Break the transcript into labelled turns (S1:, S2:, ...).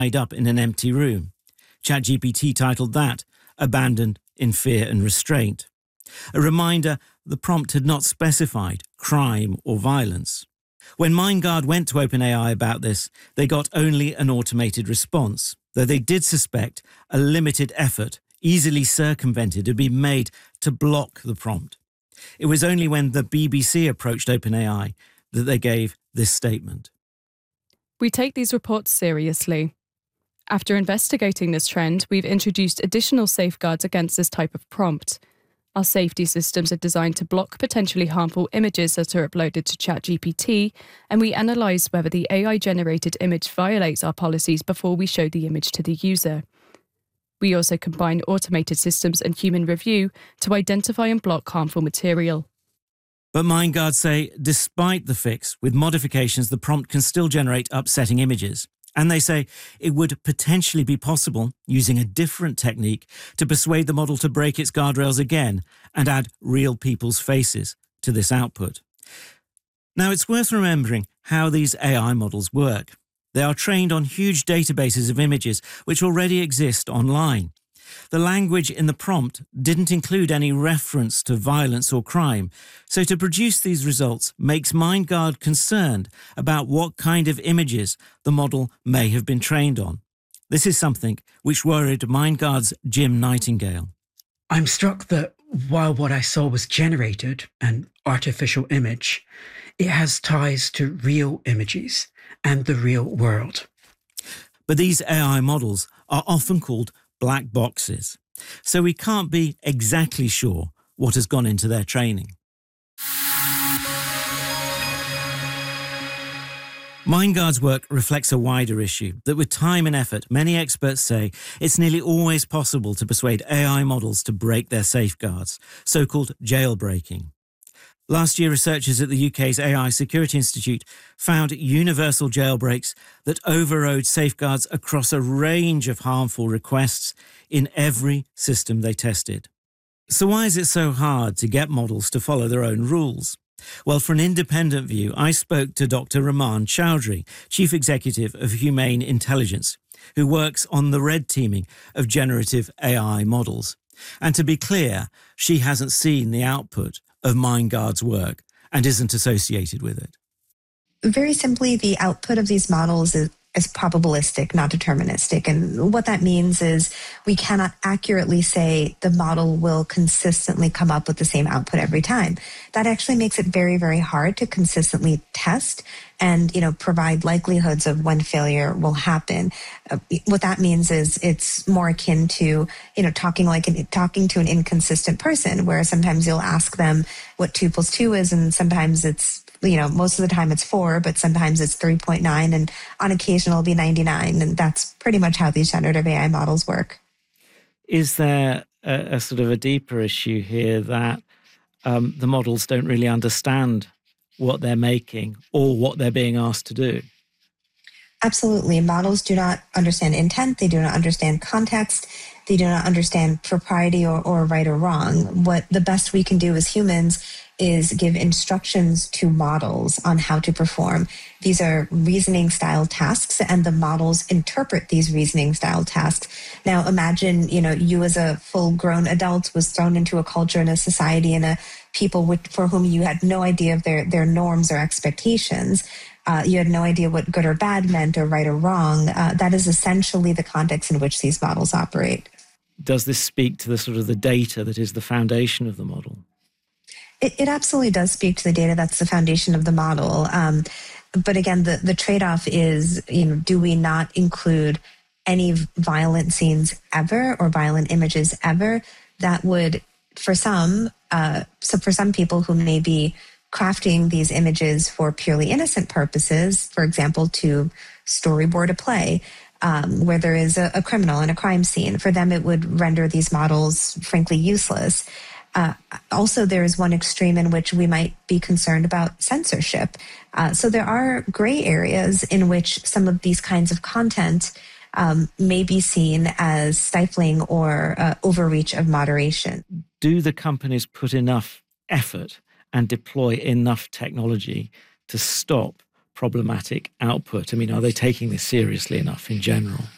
S1: tied up in an empty room. ChatGPT titled that, Abandoned in Fear and Restraint. A reminder, the prompt had not specified crime or violence. When MindGuard went to OpenAI about this, they got only an automated response, though they did suspect a limited effort, easily circumvented, had been made to block the prompt. It was only when the BBC approached OpenAI that they gave this statement.
S2: We take these reports seriously. After investigating this trend, we've introduced additional safeguards against this type of prompt. Our safety systems are designed to block potentially harmful images that are uploaded to ChatGPT, and we analyse whether the AI-generated image violates our policies before we show the image to the user. We also combine automated systems and human review to identify and block harmful material.
S1: But MindGuard say, despite the fix, with modifications, the prompt can still generate upsetting images. And they say it would potentially be possible, using a different technique, to persuade the model to break its guardrails again and add real people's faces to this output. Now, it's worth remembering how these AI models work. They are trained on huge databases of images which already exist online. The language in the prompt didn't include any reference to violence or crime, so to produce these results makes MindGuard concerned about what kind of images the model may have been trained on. This is something which worried MindGuard's Jim Nightingale.
S3: I'm struck that while what I saw was generated, an artificial image, it has ties to real images and the real world.
S1: But these AI models are often called black boxes, so we can't be exactly sure what has gone into their training. MindGuard's work reflects a wider issue, that with time and effort, many experts say it's nearly always possible to persuade AI models to break their safeguards, so-called jailbreaking. Last year, researchers at the UK's AI Security Institute found universal jailbreaks that overrode safeguards across a range of harmful requests in every system they tested. So why is it so hard to get models to follow their own rules? Well, for an independent view, I spoke to Dr. Raman Chowdhury, Chief Executive of Humane Intelligence, who works on the red teaming of generative AI models. And to be clear, she hasn't seen the output of MindGuard's work and isn't associated with it.
S4: Very simply, the output of these models is probabilistic, not deterministic. And what that means is we cannot accurately say the model will consistently come up with the same output every time. That actually makes it very, very hard to consistently test and, provide likelihoods of when failure will happen. What that means is it's more akin to, talking to an inconsistent person, where sometimes you'll ask them what 2 + 2 is, and sometimes it's, most of the time it's 4, but sometimes it's 3.9, and on occasion it'll be 99. And that's pretty much how these generative AI models work.
S1: Is there a sort of a deeper issue here that the models don't really understand what they're making or what they're being asked to do?
S4: Absolutely. Models do not understand intent. They do not understand context. They do not understand propriety or right or wrong. What the best we can do as humans is give instructions to models on how to perform. These are reasoning style tasks, and the models interpret these reasoning style tasks. Now imagine, you as a full grown adult was thrown into a culture and a society and a people for whom you had no idea of their norms or expectations. You had no idea what good or bad meant or right or wrong. That is essentially the context in which these models operate.
S1: Does this speak to the sort of the data that is the foundation of the model?
S4: It absolutely does speak to the data that's the foundation of the model. But again, the trade-off is, do we not include any violent scenes ever or violent images ever? That would, for some people who may be crafting these images for purely innocent purposes, for example, to storyboard a play, where there is a criminal and a crime scene, for them it would render these models frankly useless. Also, there is one extreme in which we might be concerned about censorship. So there are gray areas in which some of these kinds of content may be seen as stifling or overreach of moderation.
S1: Do the companies put enough effort and deploy enough technology to stop problematic output? I mean, are they taking this seriously enough in general?